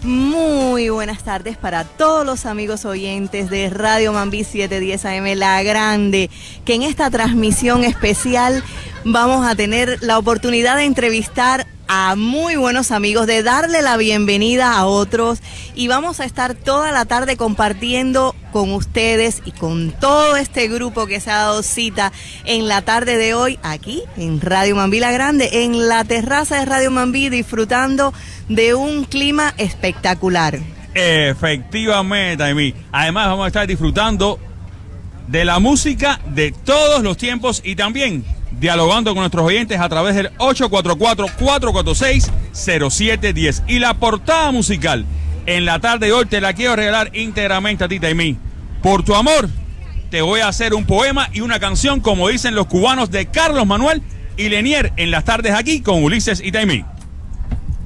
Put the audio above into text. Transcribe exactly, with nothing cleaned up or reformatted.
Muy buenas tardes para todos los amigos oyentes de Radio Mambí setecientos diez A M La Grande, que en esta transmisión especial vamos a tener la oportunidad de entrevistar a muy buenos amigos, de darle la bienvenida a otros, y vamos a estar toda la tarde compartiendo con ustedes y con todo este grupo que se ha dado cita en la tarde de hoy aquí en Radio Mambí La Grande, en la terraza de Radio Mambí, disfrutando de un clima espectacular. Efectivamente, Amy. Además vamos a estar disfrutando de la música de todos los tiempos y también dialogando con nuestros oyentes a través del ocho cuatro cuatro, cuatro cuatro seis, cero siete uno cero. Y la portada musical en la tarde de hoy te la quiero regalar íntegramente a ti, Taimí. Por tu amor, te voy a hacer un poema y una canción, como dicen los cubanos, de Carlos Manuel y Lenier, en las tardes aquí con Ulises y Taimí.